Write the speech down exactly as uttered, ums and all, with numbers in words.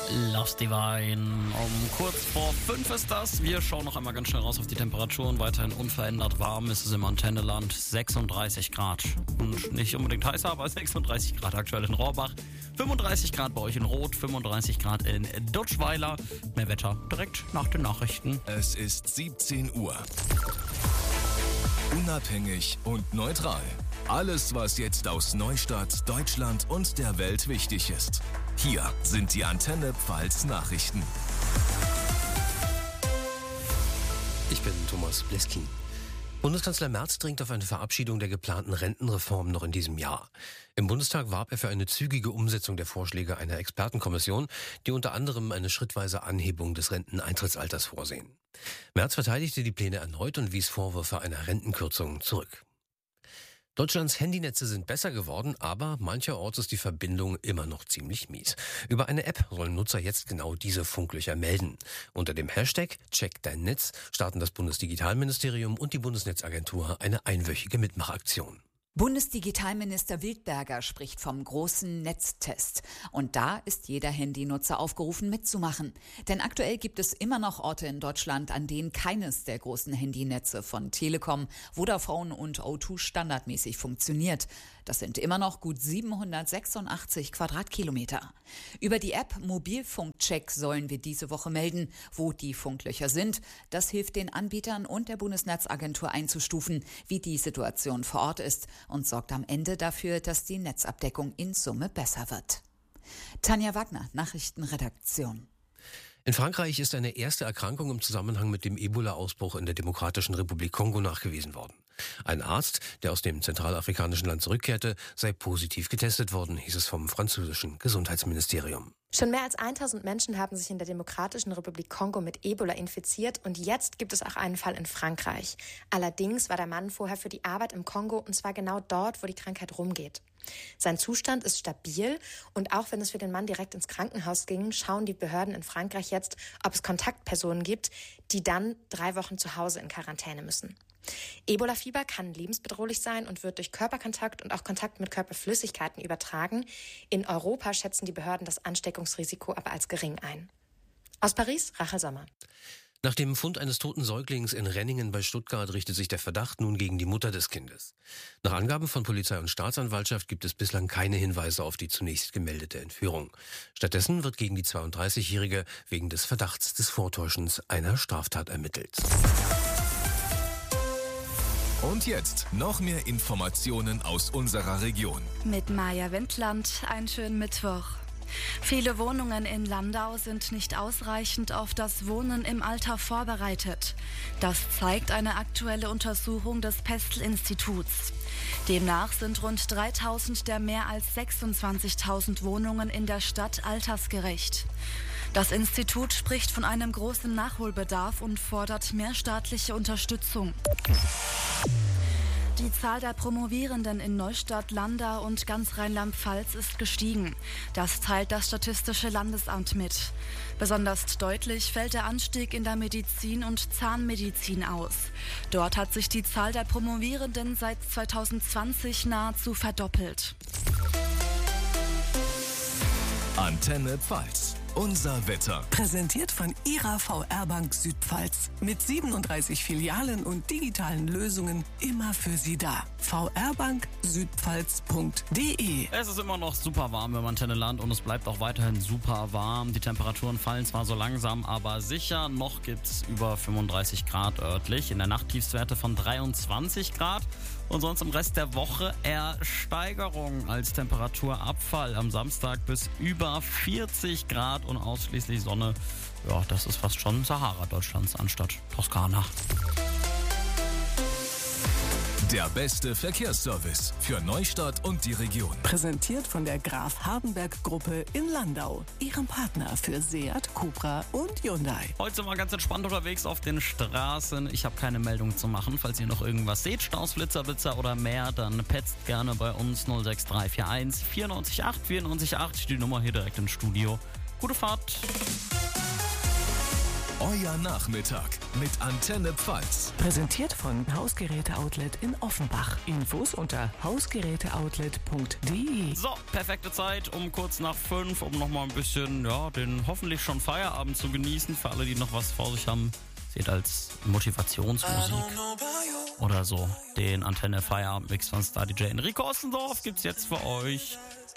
Lost Divine. Um kurz vor fünf ist das. Wir schauen noch einmal ganz schnell raus auf die Temperaturen. Weiterhin unverändert warm ist es im Antenneland. sechsunddreißig Grad. Und nicht unbedingt heißer, aber sechsunddreißig Grad aktuell in Rohrbach. fünfunddreißig Grad bei euch in Roth. fünfunddreißig Grad in Duttschweiler. Mehr Wetter direkt nach den Nachrichten. Es ist siebzehn Uhr. Unabhängig und neutral. Alles, was jetzt aus Neustadt, Deutschland und der Welt wichtig ist. Hier sind die Antenne Pfalz Nachrichten. Ich bin Thomas Bleskin. Bundeskanzler Merz dringt auf eine Verabschiedung der geplanten Rentenreform noch in diesem Jahr. Im Bundestag warb er für eine zügige Umsetzung der Vorschläge einer Expertenkommission, die unter anderem eine schrittweise Anhebung des Renteneintrittsalters vorsehen. Merz verteidigte die Pläne erneut und wies Vorwürfe einer Rentenkürzung zurück. Deutschlands Handynetze sind besser geworden, aber mancherorts ist die Verbindung immer noch ziemlich mies. Über eine App sollen Nutzer jetzt genau diese Funklöcher melden. Unter dem Hashtag Check dein Netz starten das Bundesdigitalministerium und die Bundesnetzagentur eine einwöchige Mitmachaktion. Bundesdigitalminister Wildberger spricht vom großen Netztest. Und da ist jeder Handynutzer aufgerufen mitzumachen. Denn aktuell gibt es immer noch Orte in Deutschland, an denen keines der großen Handynetze von Telekom, Vodafone und O zwei standardmäßig funktioniert. Das sind immer noch gut siebenhundertsechsundachtzig Quadratkilometer. Über die App Mobilfunkcheck sollen wir diese Woche melden, wo die Funklöcher sind. Das hilft den Anbietern und der Bundesnetzagentur einzustufen, wie die Situation vor Ort ist, und sorgt am Ende dafür, dass die Netzabdeckung in Summe besser wird. Tanja Wagner, Nachrichtenredaktion. In Frankreich ist eine erste Erkrankung im Zusammenhang mit dem Ebola-Ausbruch in der Demokratischen Republik Kongo nachgewiesen worden. Ein Arzt, der aus dem zentralafrikanischen Land zurückkehrte, sei positiv getestet worden, hieß es vom französischen Gesundheitsministerium. Schon mehr als tausend Menschen haben sich in der Demokratischen Republik Kongo mit Ebola infiziert und jetzt gibt es auch einen Fall in Frankreich. Allerdings war der Mann vorher für die Arbeit im Kongo und zwar genau dort, wo die Krankheit rumgeht. Sein Zustand ist stabil und auch wenn es für den Mann direkt ins Krankenhaus ging, schauen die Behörden in Frankreich jetzt, ob es Kontaktpersonen gibt, die dann drei Wochen zu Hause in Quarantäne müssen. Ebola-Fieber kann lebensbedrohlich sein und wird durch Körperkontakt und auch Kontakt mit Körperflüssigkeiten übertragen. In Europa schätzen die Behörden das Ansteckungsrisiko aber als gering ein. Aus Paris, Rachel Sommer. Nach dem Fund eines toten Säuglings in Renningen bei Stuttgart richtet sich der Verdacht nun gegen die Mutter des Kindes. Nach Angaben von Polizei und Staatsanwaltschaft gibt es bislang keine Hinweise auf die zunächst gemeldete Entführung. Stattdessen wird gegen die zweiunddreißigjährige wegen des Verdachts des Vortäuschens einer Straftat ermittelt. Und jetzt noch mehr Informationen aus unserer Region. Mit Maja Wendland, einen schönen Mittwoch. Viele Wohnungen in Landau sind nicht ausreichend auf das Wohnen im Alter vorbereitet. Das zeigt eine aktuelle Untersuchung des Pestel-Instituts. Demnach sind rund dreitausend der mehr als sechsundzwanzigtausend Wohnungen in der Stadt altersgerecht. Das Institut spricht von einem großen Nachholbedarf und fordert mehr staatliche Unterstützung. Die Zahl der Promovierenden in Neustadt, Landau und ganz Rheinland-Pfalz ist gestiegen. Das teilt das Statistische Landesamt mit. Besonders deutlich fällt der Anstieg in der Medizin und Zahnmedizin aus. Dort hat sich die Zahl der Promovierenden seit zweitausendzwanzig nahezu verdoppelt. Antenne Pfalz. Unser Wetter. Präsentiert von Ihrer V R Bank Südpfalz. Mit siebenunddreißig Filialen und digitalen Lösungen immer für Sie da. v r bank südpfalz punkt d e. Es ist immer noch super warm im Antenneland und es bleibt auch weiterhin super warm. Die Temperaturen fallen zwar so langsam, aber sicher. Noch gibt es über fünfunddreißig Grad örtlich. In der Nacht Tiefstwerte von dreiundzwanzig Grad. Und sonst im Rest der Woche eher Steigerung als Temperaturabfall. Am Samstag bis über vierzig Grad und ausschließlich Sonne. Ja, das ist fast schon Sahara Deutschlands anstatt Toskana. Der beste Verkehrsservice für Neustadt und die Region. Präsentiert von der Graf Hardenberg Gruppe in Landau. Ihrem Partner für Seat, Cupra und Hyundai. Heute sind wir ganz entspannt unterwegs auf den Straßen. Ich habe keine Meldung zu machen. Falls ihr noch irgendwas seht, Staus, Flitzer, Blitzer oder mehr, dann petzt gerne bei uns null sechs drei vier eins vier neun acht vier neun acht. Die Nummer hier direkt ins Studio. Gute Fahrt. Euer Nachmittag mit Antenne Pfalz. Präsentiert von Hausgeräte-Outlet in Offenbach. Infos unter hausgeräteoutlet punkt de. So, perfekte Zeit um kurz nach fünf, um nochmal ein bisschen, ja, den hoffentlich schon Feierabend zu genießen. Für alle, die noch was vor sich haben, seht als Motivationsmusik oder so. Den Antenne Feierabend Mix von Star D J Enrico Ossendorf gibt's jetzt für euch.